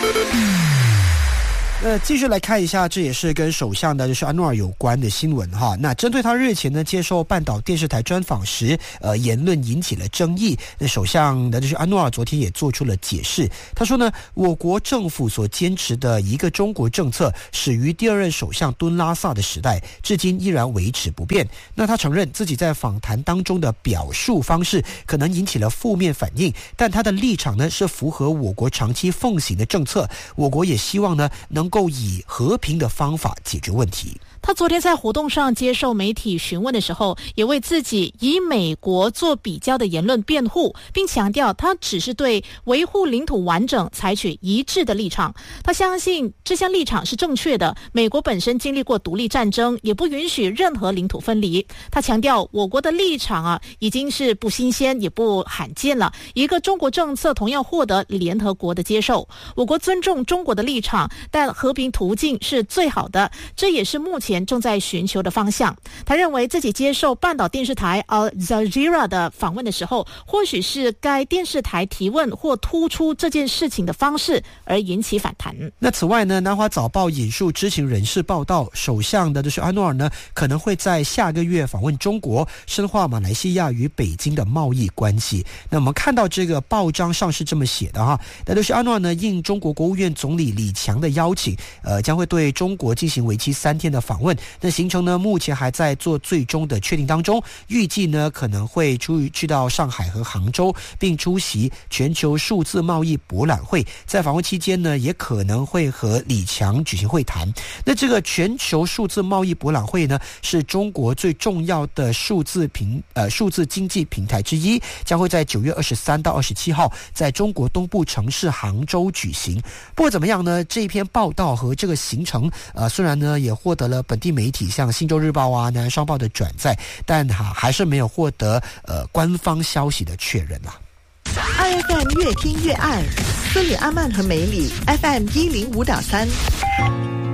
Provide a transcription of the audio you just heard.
继续来看一下，这也是跟首相的就是安诺尔有关的新闻哈。那针对他日前呢接受半岛电视台专访时，言论引起了争议。那首相的就是安诺尔昨天也做出了解释，他说呢，我国政府所坚持的一个中国政策始于第二任首相敦拉萨的时代，至今依然维持不变。那他承认自己在访谈当中的表述方式可能引起了负面反应，但他的立场呢是符合我国长期奉行的政策。我国也希望呢能够以和平的方法解决问题。 他昨天在活动上接受媒体询问的时候，也为自己以美国做比较的言论辩护，并强调他只是对维护领土完整采取一致的立场。他相信这项立场是正确的，美国本身经历过独立战争，也不允许任何领土分离。他强调我国的立场已经是不新鲜也不罕见了，一个中国政策同样获得联合国的接受。我国尊重中国的立场，但和平途径是最好的，这也是目前正在寻求的方向。他认为自己接受半岛电视台 Al Jazeera 的访问的时候，或许是该电视台提问或突出这件事情的方式而引起反弹。 那此外呢，南华早报引述知情人士报道，首相的就是安诺尔呢可能会在下个月访问中国，深化马来西亚与北京的贸易关系。那我们看到这个报章上是这么写的哈，那就是安诺尔呢应中国国务院总理李强的邀请，将会对中国进行为期3天的访问。那行程呢目前还在做最终的确定当中，预计呢可能会去到上海和杭州，并出席全球数字贸易博览会。在访问期间呢，也可能会和李强举行会谈。那这个全球数字贸易博览会呢，是中国最重要的数字经济平台之一，将会在9月23到27号在中国东部城市杭州举行。不过怎么样呢？这一篇报道和这个行程，虽然呢也获得了本地媒体像《新洲日报》南洋商报的转载，但还是没有获得官方消息的确认啦。 2FM 越听越爱，斯里阿曼和梅里 FM105.3。